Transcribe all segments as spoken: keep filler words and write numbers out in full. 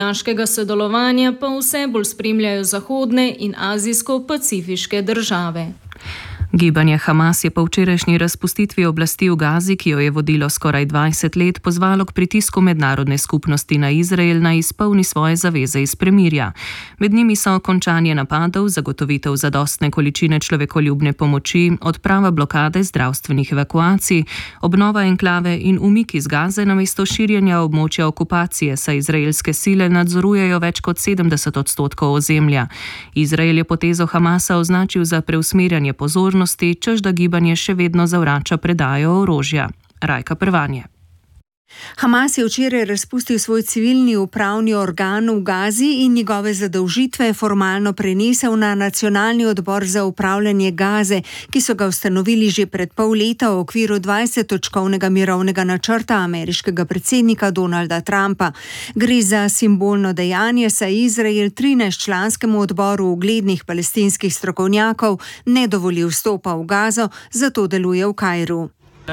vojaškega sodelovanja pa vse bolj spremljajo zahodne in azijsko-pacifiške države. Gibanje Hamas je po včerajšnji razpustitvi oblasti v Gazi, ki jo je vodilo skoraj dvajset let, pozvalo k pritisku mednarodne skupnosti na Izrael, naj izpolni svoje zaveze iz premirja. Med njimi so končanje napadov, zagotovitev zadostne količine človekoljubne pomoči, odprava blokade zdravstvenih evakuacij, obnova enklave in umik iz Gaze namesto širjenja območja okupacije, saj izraelske sile nadzorujejo več kot sedemdeset odstotkov ozemlja. Izrael je potezo Hamasa označil za preusmerjanje pozornosti, čež da gibanje še vedno zavrača predajo orožja. Rajka Prvanje. Hamas je včeraj razpustil svoj civilni upravni organ v Gazi in njegove zadolžitve formalno prenesel na Nacionalni odbor za upravljanje Gaze, ki so ga ustanovili že pred pol leta v okviru dvajsettočkovnega mirovnega načrta ameriškega predsednika Donalda Trumpa. Gre za simbolno dejanje, saj Izrael trinajstčlanskemu odboru uglednih palestinskih strokovnjakov ne dovoli vstopa v Gazo, zato deluje v Kairu.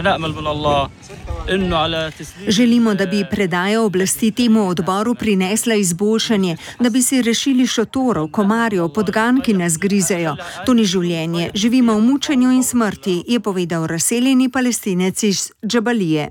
Želimo, da bi predaja oblasti temu odboru prinesla izboljšanje, da bi si rešili šotorov, komarjev, podgan, ki nas grizejo. To ni življenje. Živimo v mučenju in smrti, je povedal razseljeni Palestinec iz Džabalije.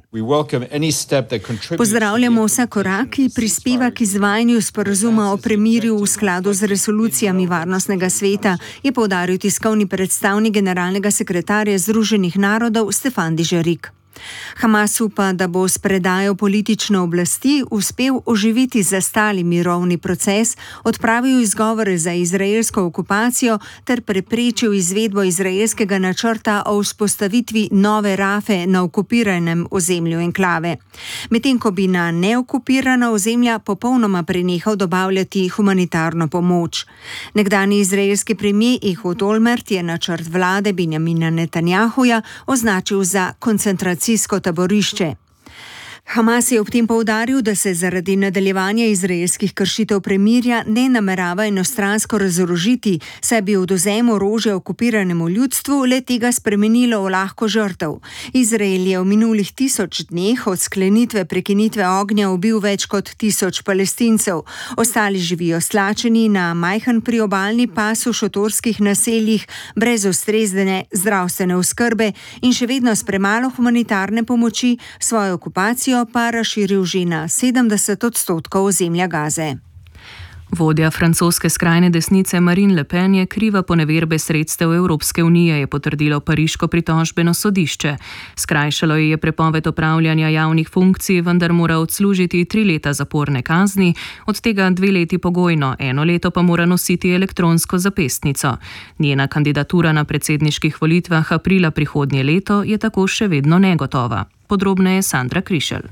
Pozdravljamo vsak korak, ki prispeva k izvajanju sporazuma o premirju v skladu z resolucijami Varnostnega sveta, je poudaril tiskovni predstavnik generalnega sekretarja Združenih narodov Stefan Dujarric. Hamas upa, da bo s predajo politične oblasti uspel oživiti zastali mirovni proces, odpravil izgovore za izraelsko okupacijo ter preprečil izvedbo izraelskega načrta o vzpostavitvi nove Rafe na okupiranem ozemlju enklave. Medtem ko bi na neokupirana ozemlja popolnoma prenehal dobavljati humanitarno pomoč. Nekdanji izraelski premier Ehud Olmert je načrt vlade Benjamina Netanjahuja označil za koncentracijo taborišče. Hamas je ob tem poudaril, da se zaradi nadaljevanja izraelskih kršitev premirja ne namerava enostransko razorožiti, saj bi odvzem orožja okupiranemu ljudstvu le tega spremenilo v lahko žrtev. Izrael je v minulih tisoč dneh od sklenitve prekinitve ognja ubil več kot tisoč Palestincev. Ostali živijo stlačeni na majhen priobalni pas v šotorskih naseljih, brez ustrezne zdravstvene oskrbe in še vedno s premalo humanitarne pomoči, svojo okupacijo pa razširil že na sedemdeset odstotkov ozemlja Gaze. Vodja francoske skrajne desnice Marine Le Pen je kriva poneverbe sredstev Evropske unije, je potrdilo pariško pritožbeno sodišče. Skrajšalo je prepoved opravljanja javnih funkcij, vendar mora odslužiti tri leta zaporne kazni, od tega dve leti pogojno, eno leto pa mora nositi elektronsko zapestnico. Njena kandidatura na predsedniških volitvah aprila prihodnje leto je tako še vedno negotova. Podrobneje Sandra Krišelj.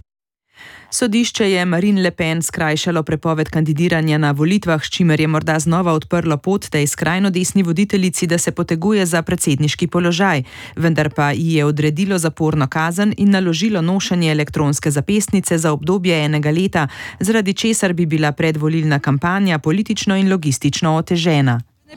Sodišče je Marine Le Pen skrajšalo prepoved kandidiranja na volitvah, s čimer je morda znova odprlo pot tej skrajno desni voditeljici, da se poteguje za predsedniški položaj, vendar pa ji je odredilo zaporno kazen in naložilo nošenje elektronske zapestnice za obdobje enega leta, zaradi česar bi bila predvolilna kampanja politično in logistično otežena.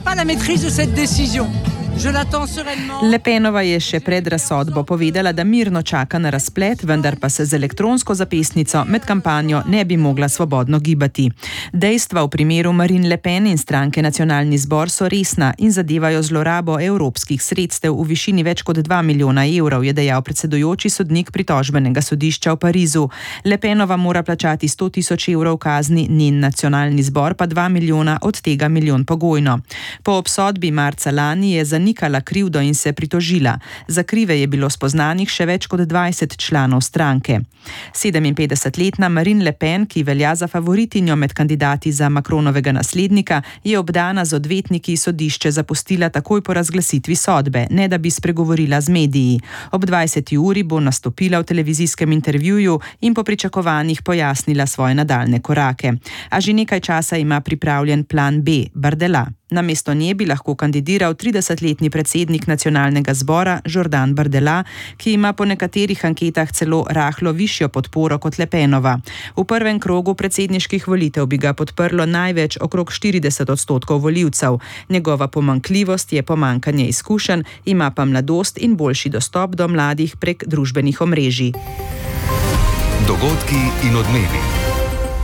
Le Penova je še pred razsodbo povedala, da mirno čaka na razplet, vendar pa se z elektronsko zapestnico med kampanjo ne bi mogla svobodno gibati. Dejstva v primeru Marine Le Pen in stranke Nacionalni zbor so resna in zadevajo zlorabo evropskih sredstev v višini več kot dva milijona evrov, je dejal predsedujoči sodnik pritožbenega sodišča v Parizu. Le Penova mora plačati sto tisoč evrov kazni, njen Nacionalni zbor pa dva milijona, od tega milijon pogojno. Po obsodbi marca lani je zanikala krivdo in se pritožila. Za krive je bilo spoznanih še več kot dvajset članov stranke. sedeminpetdesetletna Marine Le Pen, ki velja za favoritinjo med kandidati za Macronovega naslednika, je obdana z odvetniki sodišče zapustila takoj po razglasitvi sodbe, ne da bi spregovorila z mediji. Ob dvajseti uri bo nastopila v televizijskem intervjuju in po pričakovanjih pojasnila svoje nadaljne korake. A že nekaj časa ima pripravljen plan B, Bardella. Namesto nje bi lahko kandidiral tridesetletni predsednik Nacionalnega zbora Jordan Bardella, ki ima po nekaterih anketah celo rahlo višjo podporo kot Le Penova. V prvem krogu predsedniških volitev bi ga podprlo največ okrog štirideset odstotkov volivcev. Njegova pomanjkljivost je pomanjkanje izkušenj, ima pa mladost in boljši dostop do mladih prek družbenih omrežij. Dogodki in odmevi.